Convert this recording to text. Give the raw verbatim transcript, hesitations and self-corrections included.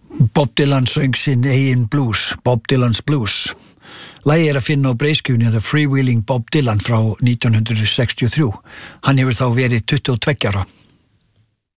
Bob Dylan söng sinn eigin blues, Bob Dylan's Blues. Lagið er að finna á breiðskjunni The Freewheeling Bob Dylan frá nítján hundrað sextíu og þrjú. Hann hefur þá verið tuttugu og tveggja ára.